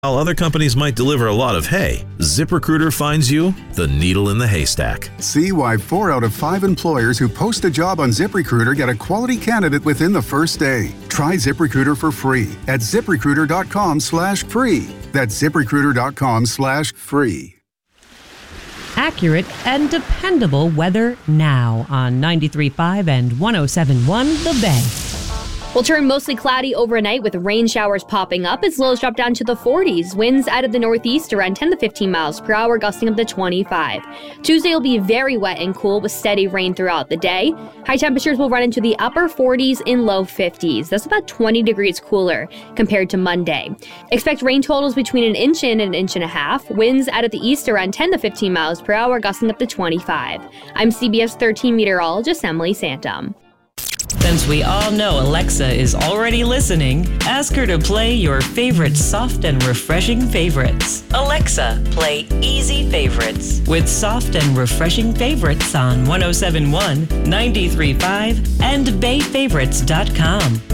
While other companies might deliver a lot of hay, ZipRecruiter finds you the needle in the haystack. See why 4 out of 5 employers who post a job on ZipRecruiter get a quality candidate within the first day. Try ZipRecruiter for free at ZipRecruiter.com/free. That's ZipRecruiter.com/free. Accurate and dependable weather now on 93.5 and 107.1 The Bay. Will turn mostly cloudy overnight with rain showers popping up as lows drop down to the 40s. Winds out of the northeast around 10 to 15 miles per hour, gusting up to 25. Tuesday will be very wet and cool with steady rain throughout the day. High temperatures will run into the upper 40s and low 50s. That's about 20 degrees cooler compared to Monday. Expect rain totals between an inch and an inch and a half. Winds out of the east around 10 to 15 miles per hour, gusting up to 25. I'm CBS 13 meteorologist Emily Santum. Since we all know Alexa is already listening, ask her to play your favorite soft and refreshing favorites. Alexa, play Easy Favorites with soft and refreshing favorites on 107.1, 93.5, and BayFavorites.com.